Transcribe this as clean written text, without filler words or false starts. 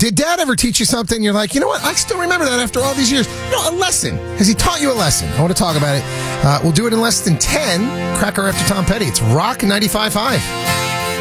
Did Dad ever teach you something? You're like, you know what? I still remember that after all these years. A lesson. Has he taught you a lesson? I want to talk about it. We'll do it in less than 10. Cracker after Tom Petty. It's Rock 95.5.